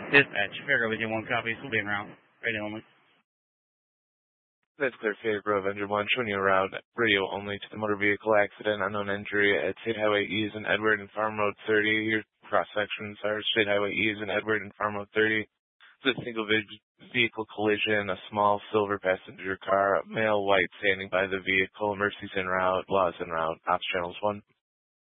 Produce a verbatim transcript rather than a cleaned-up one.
Dispatch, Fairgo with you, one copy, will be en route. Radio only. That's clear, Fairgrove, Engine one, showing you around radio only to the motor vehicle accident, unknown injury at State Highway E's and Edward and Farm Road thirty. Your cross sections are State Highway E's and Edward and Farm Road thirty. It's a single vehicle collision, a small silver passenger car, male white standing by the vehicle, emergencies en route, laws en route, ops channels one.